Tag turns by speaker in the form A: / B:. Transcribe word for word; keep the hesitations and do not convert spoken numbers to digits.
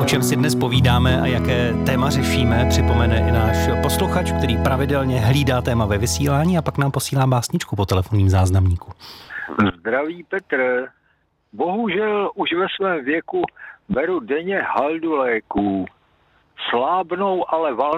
A: čem si dnes povídáme a jaké téma řešíme, připomene i náš posluchač, který pravidelně hlídá téma ve vysílání a pak nám posílá básničku po telefonním záznamníku.
B: Zdraví Petr. Bohužel už ve svém věku beru denně haldu léků. Slábnou ale val